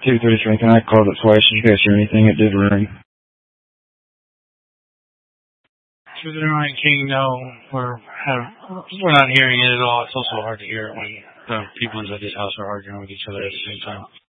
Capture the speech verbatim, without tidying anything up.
two thirty strength, and I called it twice. Did you guys hear anything? It did ring. two thirty-nine King, no, we're, we're not hearing it at all. It's also hard to hear it when the people inside this house are arguing with each other at the same time.